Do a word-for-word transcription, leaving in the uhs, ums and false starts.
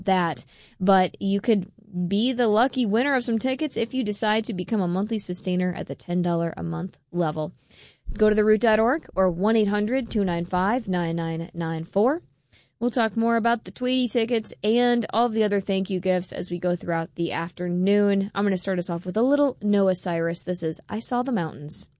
that. But you could be the lucky winner of some tickets if you decide to become a monthly sustainer at the ten dollars a month level. Go to the root dot org or one eight hundred two nine five nine nine nine four. We'll talk more about the Tweety tickets and all of the other thank you gifts as we go throughout the afternoon. I'm going to start us off with a little Noah Cyrus. This is I Saw the Mountains.